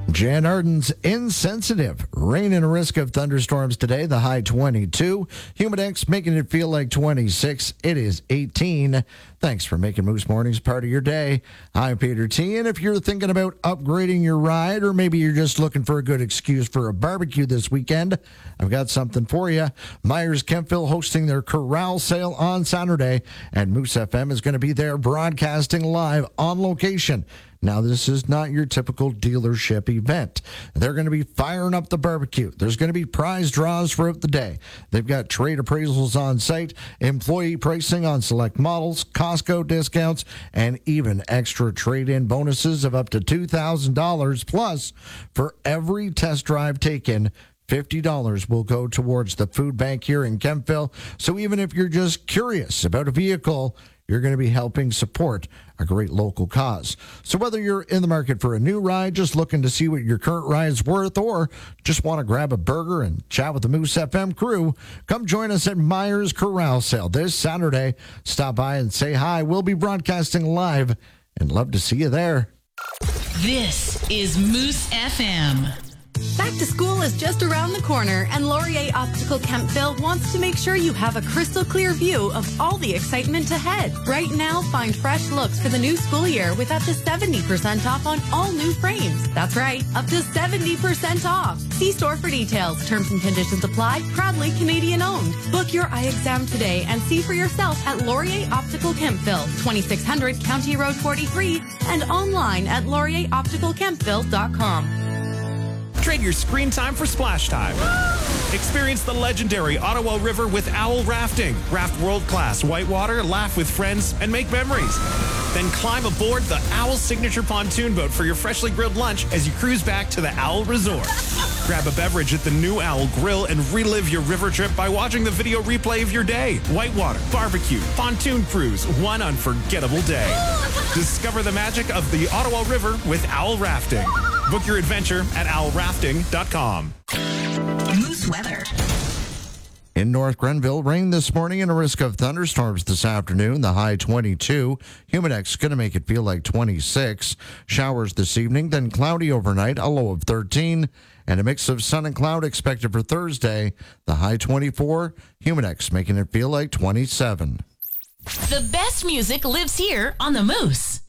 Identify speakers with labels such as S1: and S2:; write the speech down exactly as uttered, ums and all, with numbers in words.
S1: Jan Arden's Insensitive. Rain and a risk of thunderstorms today. The high twenty-two. Humidex making it feel like twenty-six. It is eighteen. Thanks for making Moose Mornings part of your day. I'm Peter T. And if you're thinking about upgrading your ride, or maybe you're just looking for a good excuse for a barbecue this weekend, I've got something for you. Myers Kempville hosting their corral sale on Saturday, and Moose F M is going to be there broadcasting live on location. Now, this is not your typical dealership event. They're going to be firing up the barbecue. There's going to be prize draws throughout the day. They've got trade appraisals on site, employee pricing on select models, Costco discounts, and even extra trade-in bonuses of up to two thousand dollars. Plus, for every test drive taken, fifty dollars will go towards the food bank here in Kempville. So even if you're just curious about a vehicle, you're going to be helping support a great local cause. So whether you're in the market for a new ride, just looking to see what your current ride's worth, or just want to grab a burger and chat with the Moose F M crew, come join us at Myers Corral Sale this Saturday. Stop by and say hi. We'll be broadcasting live and love to see you there.
S2: This is Moose F M.
S3: Back to school is just around the corner, and Laurier Optical Kempville wants to make sure you have a crystal clear view of all the excitement ahead. Right now, find fresh looks for the new school year with up to seventy percent off on all new frames. That's right, up to seventy percent off. See store for details. Terms and conditions apply. Proudly Canadian owned. Book your eye exam today and see for yourself at Laurier Optical Kempville, twenty-six hundred County Road forty-three, and online at laurier optical kempville dot com.
S4: Trade your screen time for splash time. Experience the legendary Ottawa River with Owl Rafting. Raft world-class whitewater, laugh with friends, and make memories. Then climb aboard the Owl Signature Pontoon Boat for your freshly grilled lunch as you cruise back to the Owl Resort. Grab a beverage at the new Owl Grill and relive your river trip by watching the video replay of your day. Whitewater, barbecue, pontoon cruise, one unforgettable day. Discover the magic of the Ottawa River with Owl Rafting. Book your adventure at owl rafting dot com.
S2: Moose weather.
S1: In North Grenville, rain this morning and a risk of thunderstorms this afternoon. The high twenty-two. Humidex is going to make it feel like twenty-six. Showers this evening, then cloudy overnight, a low of thirteen. And a mix of sun and cloud expected for Thursday. The high twenty-four. Humidex making it feel like twenty-seven.
S2: The best music lives here on the Moose.